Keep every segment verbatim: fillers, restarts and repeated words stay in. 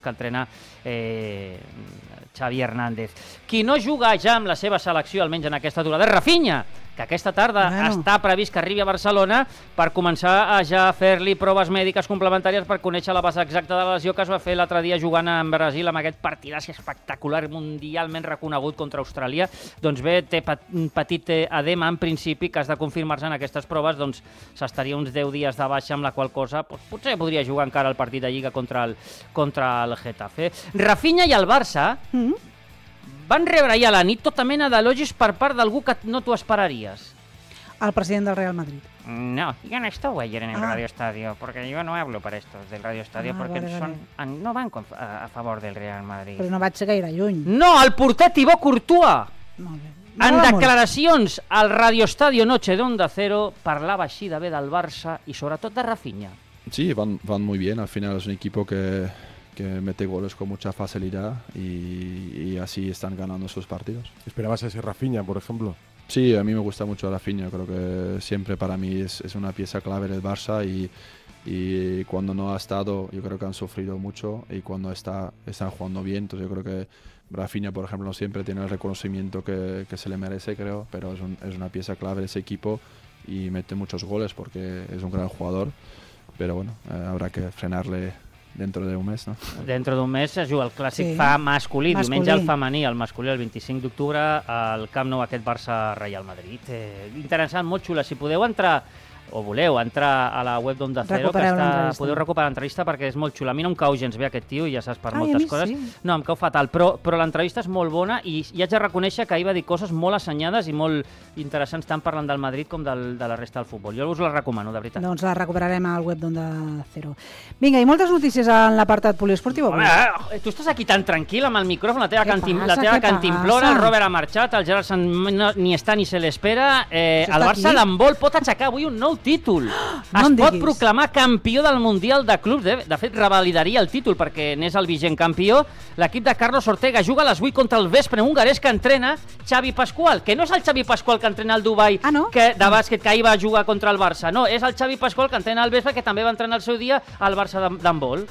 que entrena eh, Xavi Hernández. Qui no juga ja amb la seva selecció, almenys en aquesta aturada, és Rafinha, que aquesta tarda bueno. està previst que arribi a Barcelona per començar a ja fer-li proves mèdiques complementàries per conèixer la base exacta de la lesió que es va fer l'altre dia jugant en Brasil amb aquest partidàs espectacular mundialment reconegut contra Austràlia. Doncs bé, té un petit edema en principi que has de confirmar-se en aquestes proves, doncs s'estaria uns deu dies de baixa, amb la qual cosa doncs, potser podria jugar encara el partit de Lliga contra el, contra el Getafe. Rafinha i el Barça mm-hmm. van rebre ahir a la nit tota mena d'elogis per part d'algú que no t'ho esperaries. El president del Real Madrid. No, yo no estuve ayer en el ah. Radio Estadio, porque yo no hablo para estos del Radio Estadio, ah, porque vale, son, vale. no van a, a favor del Real Madrid. Però no vaig ser gaire lluny. No, el porter Thibaut Courtois! Molt bé. En declaracions al Radio Estadio Noche de Onda Cero parlava així de bé del Barça i sobretot de Rafinha. Sí, van, van muy bien, al final es un equipo que... que mete goles con mucha facilidad y, y así están ganando sus partidos. ¿Esperabas a ese Rafinha, por ejemplo? Sí, a mí me gusta mucho Rafinha, creo que siempre para mí es, es una pieza clave del Barça y, y cuando no ha estado yo creo que han sufrido mucho y cuando está están jugando bien, entonces yo creo que Rafinha, por ejemplo, no siempre tiene el reconocimiento que, que se le merece, creo, pero es, un, es una pieza clave de ese equipo y mete muchos goles porque es un gran jugador, pero bueno, eh, habrá que frenarle dentro d'un mes, no? Dentro d'un mes es juga el clàssic sí. fa masculí, masculí, diumenge el femení, el masculí el vint-i-cinc d'octubre al Camp Nou, aquest Barça-Real Madrid. Eh, interessant, molt xula. Si podeu entrar o voleu entrar a la web d'Onda Cero, que està, podeu recuperar l'entrevista perquè és molt xula. A mi no em cau gens bé aquest tio, ja saps, per Ai, moltes coses. Sí. No, em cau fatal, però, però l'entrevista és molt bona i, i haig de reconèixer que ahir va dir coses molt assenyades i molt interessants, tant parlant del Madrid com del, de la resta del futbol. Jo us la recomano, de veritat. Doncs la recuperarem al web d'Onda Cero. Vinga, i moltes notícies en l'apartat poliesportiu. Home, eh, tu estàs aquí tan tranquil amb el micròfon, la teva, cantim, passa, la teva cantimplora, el Robert ha marxat, el Gerard no, ni està ni se l'espera. Eh, el Barça d'handbol pot aixecar avui un nou títol. No es pot proclamar campió del Mundial de Clubs. De, de fet, revalidaria el títol perquè n'és el vigent campió. L'equip de Carlos Ortega juga a les vuit contra el Vespre, un hongarès que entrena Xavi Pascual, que no és el Xavi Pascual que entrena el Dubai ah, no? que, de bàsquet, que ahir va jugar contra el Barça. No, és el Xavi Pascual que entrena el Vespre, que també va entrenar el seu dia al Barça d'handbol.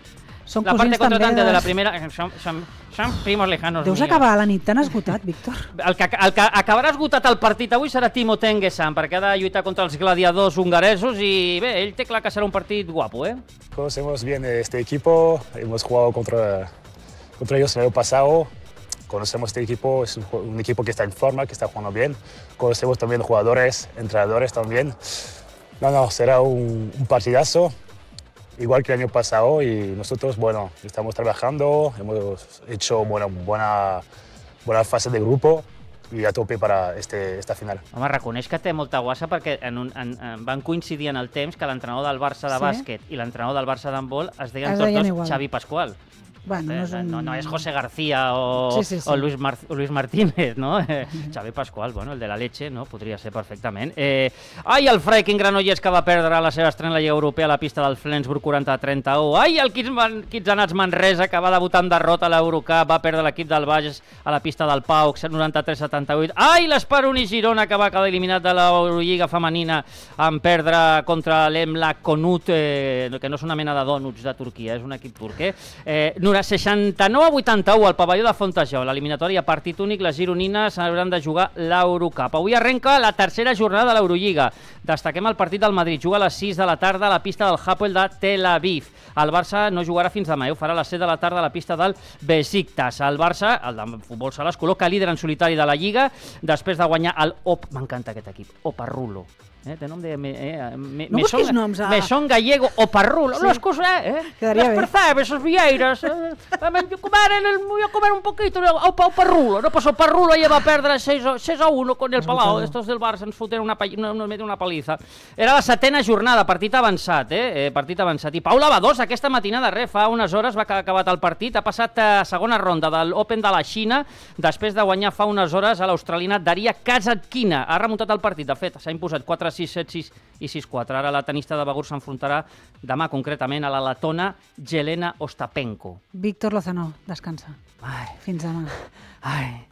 Són la parte contratante de... de la primera... Som, som, som primos lejanos. Deus míos. Acabar la nit tan esgotat, Víctor. El que, el que acabarà esgotat el partit avui serà Timo Tengesan, perquè ha de lluitar contra els gladiadors hongaresos i bé, ell té clar que serà un partit guapo, ¿eh? Conocemos bien este equipo, hemos jugado contra, contra ellos el año pasado. Conocemos este equipo, es un, un equipo que está en forma, que está jugando bien. Conocemos también jugadores, entrenadores también. No, no, será un, un partidazo. Igual que el año pasado y nosotros, bueno, estamos trabajando, hemos hecho buena, buena, buena fase de grupo i a tope per a este, esta final. Home, reconeix que té molta guassa perquè en un, en, en, van coincidir en el temps que l'entrenador del Barça de sí? bàsquet i l'entrenador del Barça d'handbol es deien es tots dos igual. Xavi Pascual. Bueno, no, és un... no, no és José García o, sí, sí, sí. o Luis, Mar Luis Martínez, no? Eh, Xavi Pascual, bueno, el de la leche, no? Podria ser perfectament. Eh, ai, el Freiking Granollers que va perdre la seva estrena a la Lliga Europea a la pista del Flensburg quaranta a trenta-u. Ai, el Kitsanats Manresa que va debutar amb derrota a l'Eurocup, va perdre l'equip del Bages a la pista del Pau, noranta-tres a setanta-vuit. Ai, l'Esperoni Girona que va quedar eliminat de l'Eurolliga femenina en perdre contra l'Emlak Konut, eh, que no és una mena de dònuts de Turquia, és un equip turc, eh? eh seixanta-nou a vuitanta-u al pavelló de Fontejau. L'eliminatòria partit únic, les gironines hauran de jugar l'Eurocup. Avui arrenca la tercera jornada de l'Eurolliga. Destaquem el partit del Madrid. Juga a les sis de la tarda a la pista del Hapoel de Tel Aviv. El Barça no jugarà fins demà, ho farà a les set de la tarda a la pista del Besiktas. El Barça, el de futbol sala, es col·loca líder en solitari de la Lliga després de guanyar el Op... M'encanta aquest equip, Oparrulo. Eh, de nom de... Eh, me, no busquis son, noms. A... Me son gallego o parrulo. Sí. Los cosas, eh. Quedaría Las percebes, esos vieiras. Eh. Yo comer, en el, voy a comer un poquito. O, o parrulo. No, pues o parrulo lleva a perdre seis a uno con el Palau. Estos del Barça ens foten una, una, una, una paliza. Era la setena jornada, partit avançat, eh? eh partit avançat. I Pau Lavadós, aquesta matinada, res, fa unes hores va acabat el partit. Ha passat a segona ronda del Open de la Xina, després de guanyar fa unes hores a l'australiana Daria Kasatkina. Ha remuntat el partit, de fet, s'ha imposat quatre sis set sis i sis quatre. Ara la tenista de Begur s'enfrontarà demà concretament a la letona Jelena Ostapenko. Víctor Lozano, descansa. Ai. Fins demà. Ai.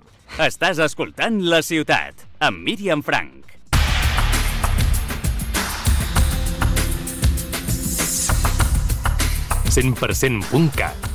Estàs escoltant La Ciutat, amb Míriam Frank. cent per cent punt cat.